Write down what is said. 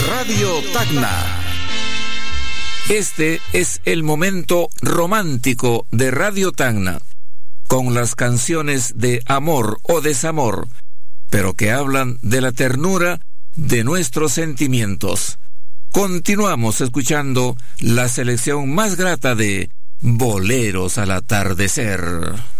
Radio Tacna. Este es el momento romántico de Radio Tacna, con las canciones de amor o desamor, pero que hablan de la ternura de nuestros sentimientos. Continuamos escuchando la selección más grata de Boleros al atardecer.